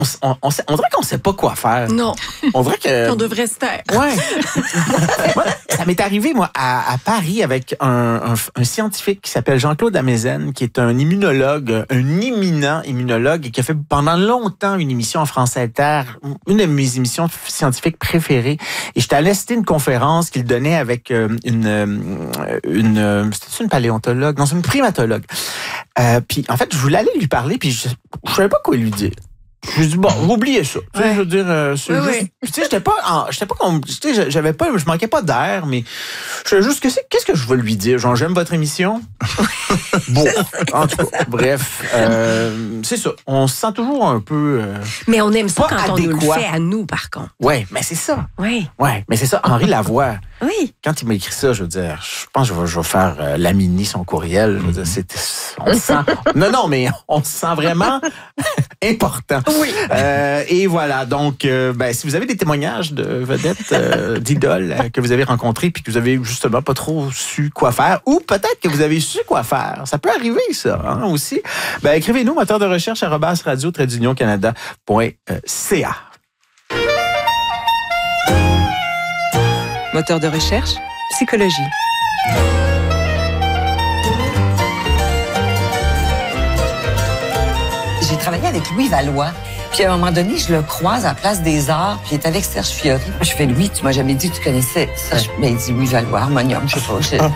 on dirait qu'on sait pas quoi faire. Non. On dirait que... On devrait se taire. Ouais. Moi, ça m'est arrivé, moi, à Paris avec un scientifique qui s'appelle Jean-Claude Amezen, qui est un immunologue, un éminent immunologue, et qui a fait pendant longtemps une émission en France Inter, une de mes émissions scientifiques préférées. Et j'étais allé assister une conférence qu'il donnait avec c'était une paléontologue? Non, c'est une primatologue. Puis, en fait, je voulais aller lui parler, puis je savais pas quoi lui dire. Je dis, bon, oubliez ça. Tu sais, je veux dire, c'est juste, tu sais, je manquais pas d'air, mais je sais juste, qu'est-ce que je veux lui dire? Genre, j'aime votre émission? Bon, en tout cas, bref, c'est ça. On se sent toujours un peu, mais on aime ça quand adéquat. on nous le fait à nous, par contre. Ouais, mais c'est ça. Oui. Ouais, mais c'est ça. Henri Lavoie. Oui. Quand il m'a écrit ça, je veux dire, je pense que je vais faire laminer son courriel. Je veux dire, on se sent, non, mais on se sent vraiment important. Oui. Et voilà. Donc, si vous avez des témoignages de vedettes, d'idoles que vous avez rencontrées puis que vous avez justement pas trop su quoi faire, ou peut-être que vous avez su quoi faire. Ça peut arriver, ça, hein, aussi. Écrivez-nous, moteur de recherche @radio-canada.ca. Moteur de recherche, psychologie. J'ai travaillé avec Louis Valois. Puis à un moment donné, je le croise à la Place des Arts, puis il est avec Serge Fiori. Je fais, Louis, tu m'as jamais dit que tu connaissais Serge. Mais il dit, Louis Valois, harmonium, je sais pas.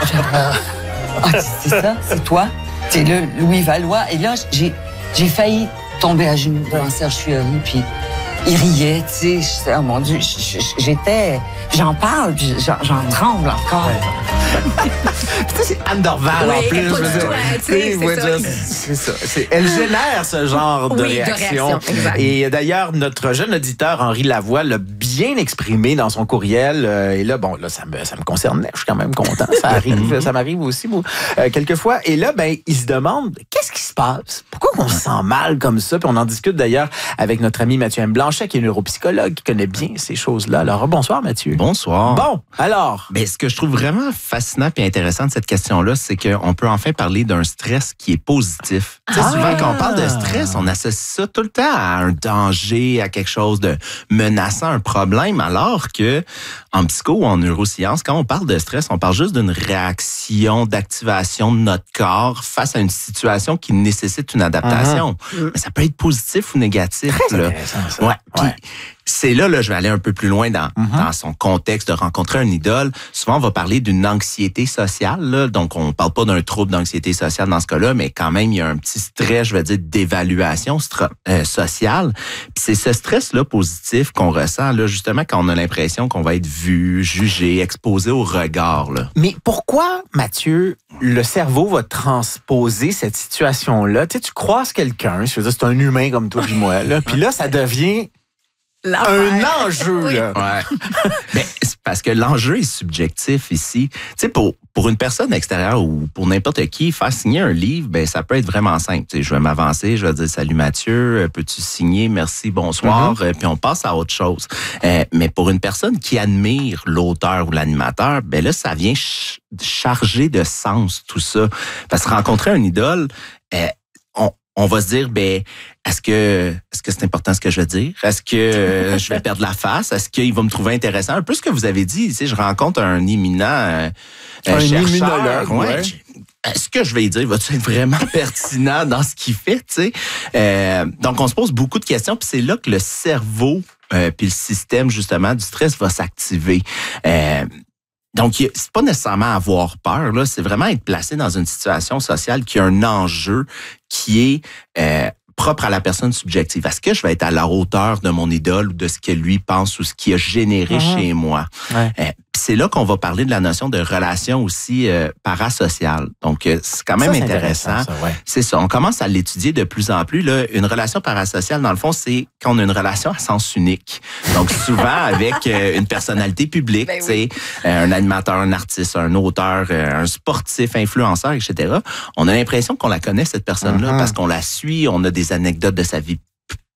C'est ça? C'est toi? C'est le Louis Valois. Et là, j'ai failli tomber à genoux devant Serge Fiori, puis il riait, tu sais. Oh mon Dieu, j'en parle, puis j'en tremble encore. C'est Anne Dorval, en plus. C'est ça. Elle génère ce genre de réaction. Et d'ailleurs, notre jeune auditeur, Henri Lavoie, l'a bien exprimé dans son courriel. Et là, bon, là, ça me concernait. Je suis quand même content. Ça arrive, ça m'arrive aussi, quelquefois. Et là, il se demande, qu'est-ce qui se passe? Pourquoi on se sent mal comme ça? Puis on en discute d'ailleurs avec notre ami Mathieu M. Blanchet, qui est neuropsychologue, qui connaît bien ces choses-là. Alors, bonsoir, Mathieu. Bonsoir. Bon, alors. Ce que je trouve vraiment fascinant et intéressant de cette question-là, c'est qu'on peut enfin parler d'un stress qui est positif. Tu sais, souvent, quand on parle de stress, on associe ça tout le temps à un danger, à quelque chose de menaçant, un problème, alors que en psycho ou en neurosciences, quand on parle de stress, on parle juste d'une réaction, d'activation de notre corps face à une situation qui nécessite une adaptation. Mais ça peut être positif ou négatif. Très intéressant, ça. Ouais. C'est là, je vais aller un peu plus loin dans son contexte de rencontrer un idole. Souvent, on va parler d'une anxiété sociale. Là. Donc, on parle pas d'un trouble d'anxiété sociale dans ce cas-là, mais quand même, il y a un petit stress, je vais dire, d'évaluation sociale. Puis c'est ce stress-là positif qu'on ressent, là, justement, quand on a l'impression qu'on va être vu, jugé, exposé au regard. Là. Mais pourquoi, Mathieu, le cerveau va transposer cette situation-là? Tu sais, tu croises quelqu'un, je veux dire, c'est un humain comme toi et moi, là, puis là, ça devient un enjeu. Là. Ouais. C'est parce que l'enjeu est subjectif ici. Tu sais, pour une personne extérieure ou pour n'importe qui, faire signer un livre, ça peut être vraiment simple. Tu sais, je vais m'avancer, je vais dire salut Mathieu, peux-tu signer, merci, bonsoir, puis on passe à autre chose. Mais pour une personne qui admire l'auteur ou l'animateur, là, ça vient charger de sens tout ça. Parce que rencontrer un idole, on va se dire, est-ce que c'est important ce que je veux dire? Est-ce que je vais perdre la face? Est-ce qu'il va me trouver intéressant? Un peu ce que vous avez dit, tu sais, je rencontre un éminent chercheur. Immunologue, ouais. Est-ce que je vais lui dire, va-tu être vraiment pertinent dans ce qu'il fait, tu sais? Donc, on se pose beaucoup de questions, puis c'est là que le cerveau puis le système, justement, du stress va s'activer. Donc, c'est pas nécessairement avoir peur, là, c'est vraiment être placé dans une situation sociale qui a un enjeu qui est propre à la personne subjective. Est-ce que je vais être à la hauteur de mon idole ou de ce que lui pense ou ce qui a généré chez moi? Ouais. C'est là qu'on va parler de la notion de relation aussi parasociale. Donc, c'est quand même intéressant. Ça, ouais. C'est ça. On commence à l'étudier de plus en plus. Là, une relation parasociale, dans le fond, c'est quand on a une relation à sens unique. Donc, souvent avec une personnalité publique, tu sais, un animateur, un artiste, un auteur, un sportif, influenceur, etc. On a l'impression qu'on la connaît, cette personne-là, parce qu'on la suit, on a des anecdotes de sa vie,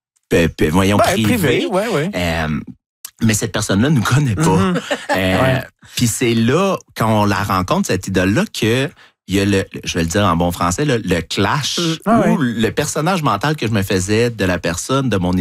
privée. Mais cette personne-là nous connaît pas. Puis c'est là, quand on la rencontre, cette idole-là, qu'il il y a je vais le dire en bon français, le clash, ou le personnage mental que je me faisais de la personne, de mon